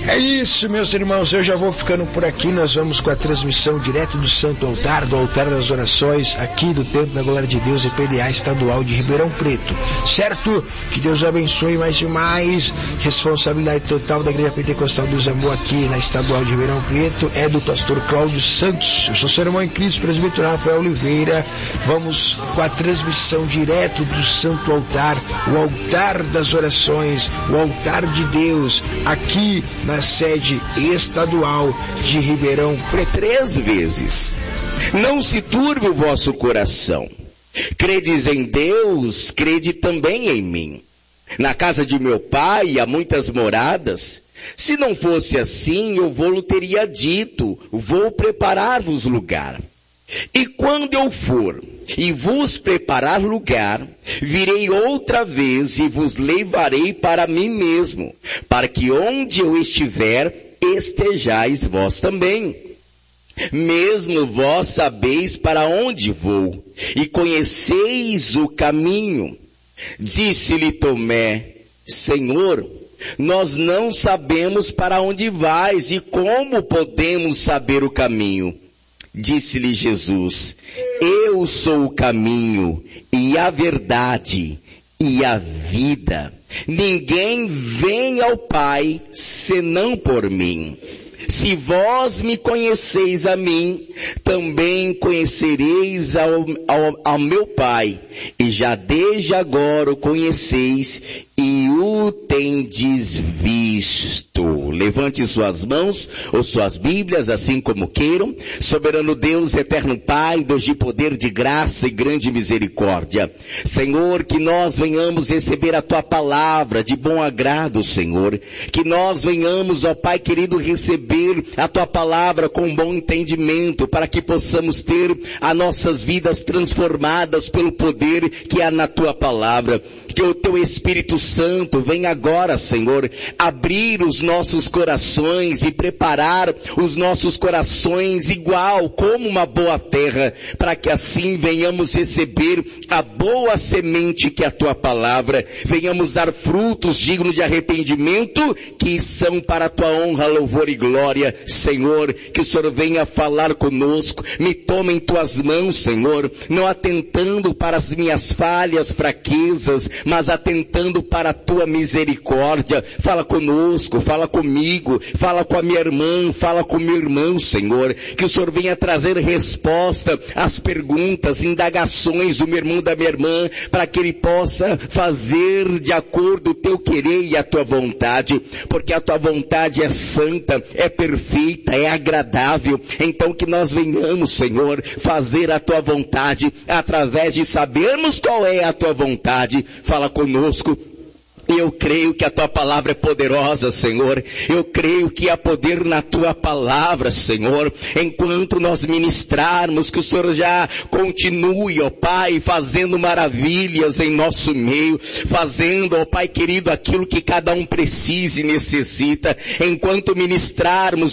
É isso, meus irmãos, eu já vou ficando por aqui. Nós vamos com a transmissão direto do Santo Altar, do Altar das Orações, aqui do Templo da Glória de Deus, EPDA Estadual de Ribeirão Preto, certo? Que Deus abençoe mais e mais. Responsabilidade total da Igreja Pentecostal do Zambu aqui na Estadual de Ribeirão Preto é do pastor Cláudio Santos. Eu sou seu irmão em Cristo, presbítero Rafael Oliveira. Vamos com a transmissão direto do Santo Altar, o Altar das Orações, o Altar de Deus, aqui na sede estadual de Ribeirão Preto. 3 vezes. Não se turbe o vosso coração. Credes em Deus, crede também em mim. Na casa de meu pai há muitas moradas. Se não fosse assim, eu vou-lhe teria dito, vou preparar-vos lugar. E quando eu for e vos preparar lugar, virei outra vez e vos levarei para mim mesmo, para que onde eu estiver, estejais vós também. Mesmo vós sabeis para onde vou, e conheceis o caminho. Disse-lhe Tomé, Senhor, nós não sabemos para onde vais, e como podemos saber o caminho? Disse-lhe Jesus, eu sou o caminho e a verdade e a vida. Ninguém vem ao Pai senão por mim. Se vós me conheceis a mim, também conhecereis ao meu Pai, e já desde agora o conheceis e o tendes visto. Levante suas mãos ou suas Bíblias, assim como queiram. Soberano Deus, eterno Pai, Deus de poder, de graça e grande misericórdia. Senhor, que nós venhamos receber a Tua palavra de bom agrado, Senhor. Que nós venhamos, ó Pai querido, receber a Tua palavra com bom entendimento, para que possamos ter as nossas vidas transformadas pelo poder que há na Tua palavra. Que o Teu Espírito Santo venha agora, Senhor, abrir os nossos corações e preparar os nossos corações igual como uma boa terra, para que assim venhamos receber a boa semente que é a Tua palavra, venhamos dar frutos dignos de arrependimento, que são para a Tua honra, louvor e glória. Senhor, que o Senhor venha falar conosco, me toma em Tuas mãos, Senhor, não atentando para as minhas falhas, fraquezas, mas atentando para a Tua misericórdia. Fala conosco, fala comigo, fala com a minha irmã, fala com o meu irmão, Senhor, que o Senhor venha trazer resposta às perguntas, indagações do meu irmão, da minha irmã, para que ele possa fazer de acordo o Teu querer e a Tua vontade, porque a Tua vontade é santa, é perfeita, é agradável. Então que nós venhamos, Senhor, fazer a Tua vontade, através de sabermos qual é a Tua vontade. Fala conosco. Eu creio que a Tua palavra é poderosa, Senhor. Eu creio que há poder na Tua palavra, Senhor. Enquanto nós ministrarmos, que o Senhor já continue, ó Pai, fazendo maravilhas em nosso meio, fazendo, ó Pai querido, aquilo que cada um precisa e necessita. Enquanto ministrarmos,